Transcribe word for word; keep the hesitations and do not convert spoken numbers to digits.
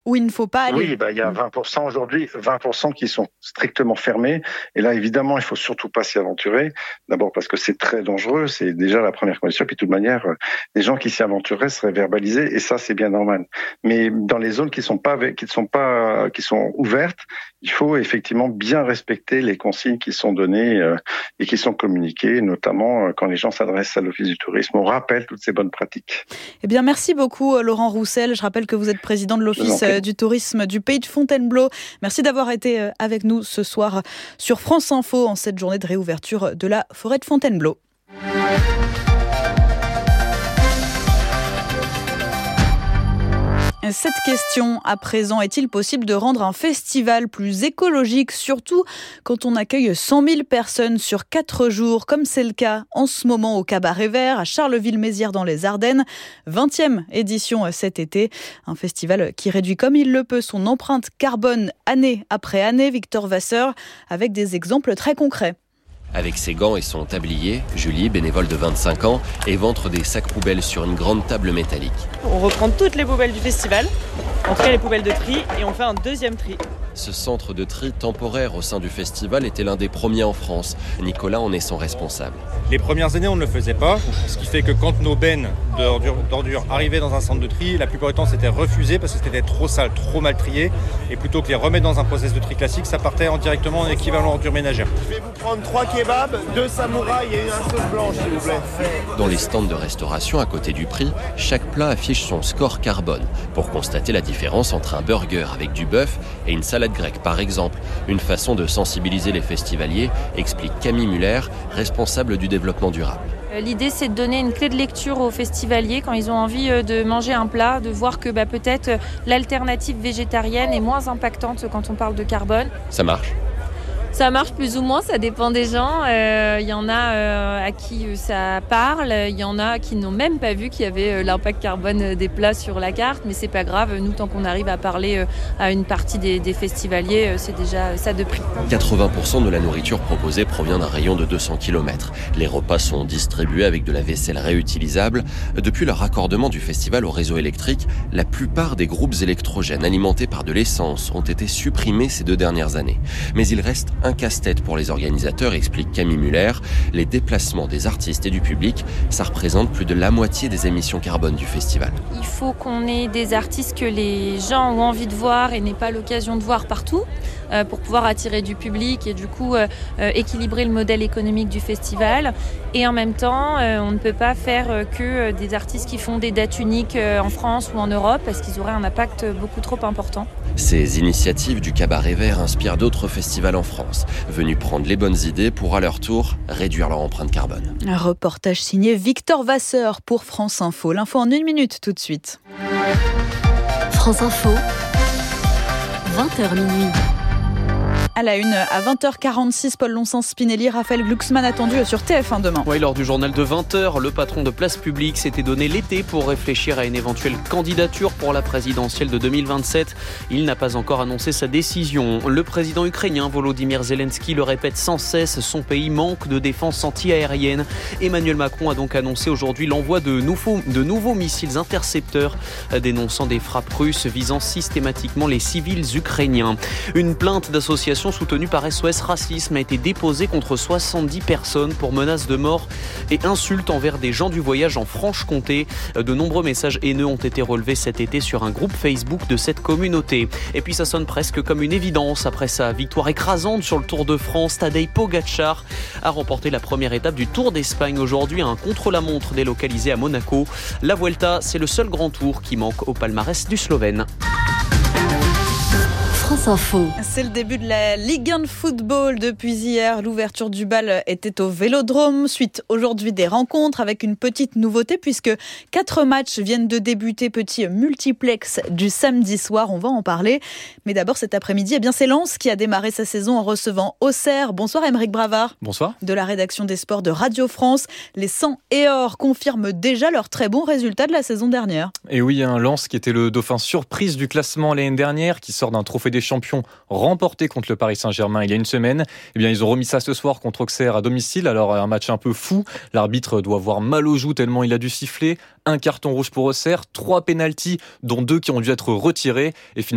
où il ne faut pas aller. Oui, bah, il y a vingt pour cent aujourd'hui, vingt pour cent qui sont strictement fermés. Et là, évidemment, il faut surtout pas s'y aventurer. D'abord parce que c'est très dangereux, c'est déjà la première condition. Puis de toute manière, les gens qui s'y aventureraient seraient verbalisés, et ça, c'est bien normal. Mais dans les zones qui sont pas, qui ne sont pas, qui sont ouvertes, il faut effectivement bien respecter les consignes qui sont données euh, et qui sont communiquées, notamment euh, quand les gens s'adressent à l'Office du tourisme. On rappelle toutes ces bonnes pratiques. Eh bien, merci beaucoup, Laurent Roussel. Je rappelle que vous êtes président de l'Office du tourisme du Pays de Fontainebleau. Merci d'avoir été avec nous ce soir sur France Info en cette journée de réouverture de la forêt de Fontainebleau. Cette question à présent, est-il possible de rendre un festival plus écologique, surtout quand on accueille cent mille personnes sur quatre jours, comme c'est le cas en ce moment au Cabaret Vert, à Charleville-Mézières dans les Ardennes. vingtième édition cet été, un festival qui réduit comme il le peut son empreinte carbone année après année. Victor Vasseur, avec des exemples très concrets. Avec ses gants et son tablier, Julie, bénévole de vingt-cinq ans, éventre des sacs poubelles sur une grande table métallique. On reprend toutes les poubelles du festival, en tout cas les poubelles de tri, et on fait un deuxième tri. Ce centre de tri temporaire au sein du festival était l'un des premiers en France. Nicolas en est son responsable. Les premières années, on ne le faisait pas, ce qui fait que quand nos bennes d'ordures, d'ordures arrivaient dans un centre de tri, la plupart du temps c'était refusé parce que c'était trop sale, trop mal trié, et plutôt que les remettre dans un process de tri classique, ça partait en directement en équivalent ordures ménagères. Je vais vous prendre trois kebabs, deux samouraïs et un sauce blanche, s'il vous plaît. Dans les stands de restauration à côté du prix, chaque plat affiche son score carbone pour constater la différence entre un burger avec du bœuf et une salade grecque par exemple. Une façon de sensibiliser les festivaliers, explique Camille Muller, responsable du développement durable. L'idée, c'est de donner une clé de lecture aux festivaliers quand ils ont envie de manger un plat, de voir que bah, peut-être l'alternative végétarienne est moins impactante quand on parle de carbone. Ça marche ? Ça marche plus ou moins, ça dépend des gens. Il euh, y en a euh, à qui ça parle, il y en a qui n'ont même pas vu qu'il y avait euh, l'impact carbone des plats sur la carte, mais c'est pas grave. Nous, tant qu'on arrive à parler euh, à une partie des, des festivaliers, euh, c'est déjà ça de prix. quatre-vingts pour cent de la nourriture proposée provient d'un rayon de deux cents kilomètres. Les repas sont distribués avec de la vaisselle réutilisable. Depuis le raccordement du festival au réseau électrique, la plupart des groupes électrogènes alimentés par de l'essence ont été supprimés ces deux dernières années. Mais il reste un casse-tête pour les organisateurs, explique Camille Muller. Les déplacements des artistes et du public, ça représente plus de la moitié des émissions carbone du festival. Il faut qu'on ait des artistes que les gens ont envie de voir et n'aient pas l'occasion de voir partout euh, pour pouvoir attirer du public et du coup euh, euh, équilibrer le modèle économique du festival. Et en même temps, euh, on ne peut pas faire euh, que euh, des artistes qui font des dates uniques euh, en France ou en Europe parce qu'ils auraient un impact beaucoup trop important. Ces initiatives du Cabaret Vert inspirent d'autres festivals en France, venus prendre les bonnes idées pour, à leur tour, réduire leur empreinte carbone. Un reportage signé Victor Vasseur pour France Info. L'info en une minute tout de suite. France Info, vingt heures minuit. À la une, à vingt heures quarante-six, Paul Lonsens-Spinelli, Raphaël Glucksmann attendu sur T F un demain. Oui, lors du journal de vingt heures, le patron de Place Publique s'était donné l'été pour réfléchir à une éventuelle candidature pour la présidentielle de deux mille vingt-sept. Il n'a pas encore annoncé sa décision. Le président ukrainien Volodymyr Zelensky le répète sans cesse, son pays manque de défense anti-aérienne. Emmanuel Macron a donc annoncé aujourd'hui l'envoi de nouveaux, de nouveaux missiles intercepteurs, dénonçant des frappes russes visant systématiquement les civils ukrainiens. Une plainte d'association soutenue par S O S Racisme a été déposée contre soixante-dix personnes pour menaces de mort et insultes envers des gens du voyage en Franche-Comté. De nombreux messages haineux ont été relevés cet été sur un groupe Facebook de cette communauté. Et puis ça sonne presque comme une évidence. Après sa victoire écrasante sur le Tour de France, Tadej Pogačar a remporté la première étape du Tour d'Espagne aujourd'hui, un contre-la-montre délocalisé à Monaco. La Vuelta, c'est le seul grand tour qui manque au palmarès du Slovène. France Info. C'est le début de la Ligue un de football depuis hier. L'ouverture du bal était au Vélodrome. Suite aujourd'hui des rencontres avec une petite nouveauté puisque quatre matchs viennent de débuter. Petit multiplex du samedi soir. On va en parler. Mais d'abord cet après-midi, eh bien c'est Lens qui a démarré sa saison en recevant Auxerre. Bonsoir Aymeric Bravard. Bonsoir. De la rédaction des sports de Radio France. Les cent et or confirment déjà leur très bon résultat de la saison dernière. Et oui, un Lens qui était le dauphin surprise du classement l'année dernière, qui sort d'un trophée des champions remporté contre le Paris Saint-Germain il y a une semaine. Eh bien, ils ont remis ça ce soir contre Auxerre à domicile. Alors, un match un peu fou. L'arbitre doit avoir mal aux joues tellement il a dû siffler. Un carton rouge pour Auxerre, trois pénaltys, dont deux qui ont dû être retirés. Et finalement,